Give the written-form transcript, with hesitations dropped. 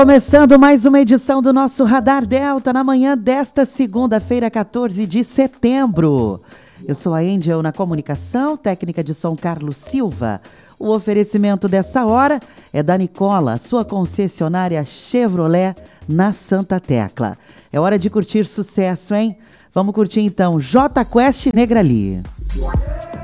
Começando mais uma edição do nosso Radar Delta na manhã desta segunda-feira, 14 de setembro. Eu sou a Angel na comunicação, técnica de som Carlos Silva. O oferecimento dessa hora é da Nicola, sua concessionária Chevrolet na Santa Tecla. É hora de curtir sucesso, hein? Vamos curtir então J Quest Negrali.